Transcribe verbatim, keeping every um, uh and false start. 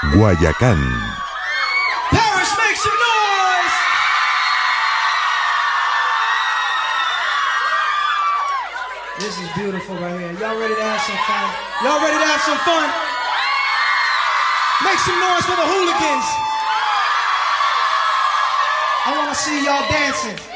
Guayacán. Paris, make some noise! This is beautiful right here. Y'all ready to have some fun? Y'all ready to have some fun? Make some noise for the hooligans. I want to see y'all dancing.